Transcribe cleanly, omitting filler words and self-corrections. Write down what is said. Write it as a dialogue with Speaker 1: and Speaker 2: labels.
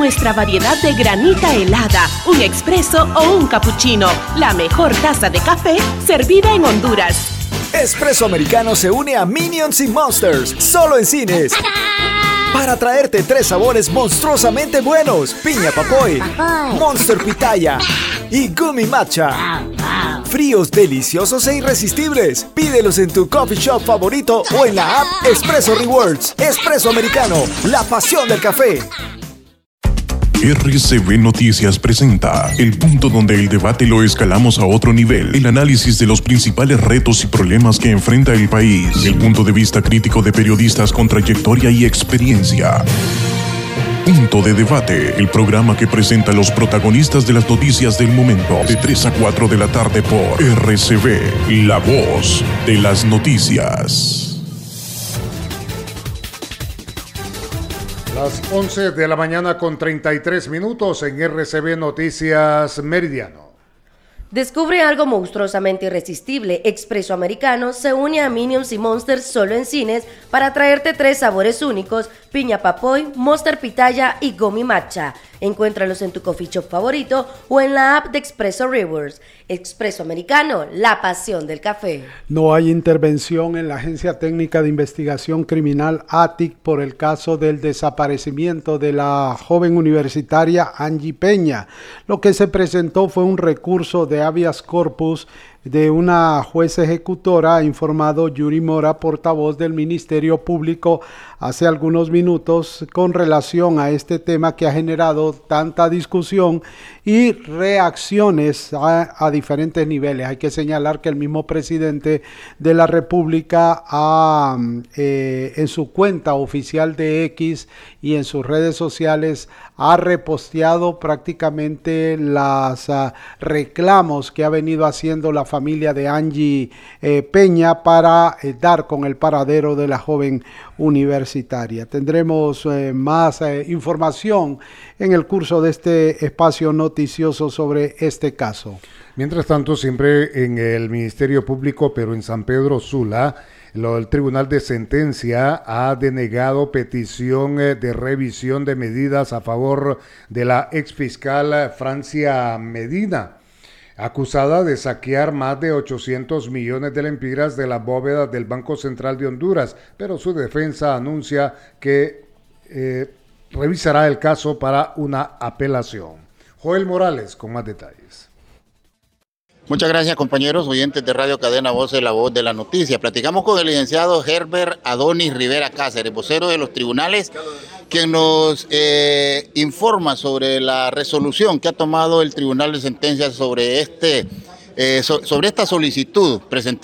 Speaker 1: nuestra variedad de granita helada, un expreso o un cappuccino. La mejor taza de café servida en Honduras.
Speaker 2: Espresso Americano se une a Minions y Monsters, solo en cines. Para traerte 3 sabores monstruosamente buenos: piña papoy, Monster pitaya y gummy matcha. Fríos, deliciosos e irresistibles. Pídelos en tu coffee shop favorito o en la app Espresso Rewards. Espresso Americano, la pasión del café.
Speaker 3: RCB Noticias presenta el punto donde el debate lo escalamos a otro nivel, el análisis de los principales retos y problemas que enfrenta el país, el punto de vista crítico de periodistas con trayectoria y experiencia. Punto de Debate, el programa que presenta a los protagonistas de las noticias del momento, de 3 a 4 de la tarde por RCB, la voz de las noticias.
Speaker 4: Las 11 de la mañana con 33 minutos en RCB Noticias Meridiano.
Speaker 5: Descubre algo monstruosamente irresistible. Expresso Americano se une a Minions y Monsters solo en cines para traerte 3 sabores únicos: piña papoy, Monster pitaya y gummy matcha. Encuéntralos en tu coffee shop favorito o en la app de Espresso Rewards. Expresso Americano, la pasión del café.
Speaker 6: No hay intervención en la Agencia Técnica de Investigación Criminal ATIC por el caso del desaparecimiento de la joven universitaria Angie Peña. Lo que se presentó fue un recurso de habeas corpus de una juez ejecutora, ha informado Yuri Mora, portavoz del Ministerio Público, hace algunos minutos, con relación a este tema que ha generado tanta discusión y reacciones a diferentes niveles. Hay que señalar que el mismo presidente de la República en su cuenta oficial de X y en sus redes sociales ha reposteado prácticamente los reclamos que ha venido haciendo la familia de Angie Peña para dar con el paradero de la joven universitaria. Tendremos más información en el curso de este espacio noticioso sobre este caso.
Speaker 4: Mientras tanto, siempre en el Ministerio Público, pero en San Pedro Sula, el Tribunal de Sentencia ha denegado petición de revisión de medidas a favor de la exfiscal Francia Medina, acusada de saquear más de 800 millones de lempiras de las bóvedas del Banco Central de Honduras, pero su defensa anuncia que revisará el caso para una apelación. Joel Morales con más detalles.
Speaker 7: Muchas gracias, compañeros oyentes de Radio Cadena Voces, la voz de la noticia. Platicamos con el licenciado Herbert Adonis Rivera Cáceres, vocero de los tribunales, quien nos informa sobre la resolución que ha tomado el Tribunal de Sentencias sobre esta solicitud presentada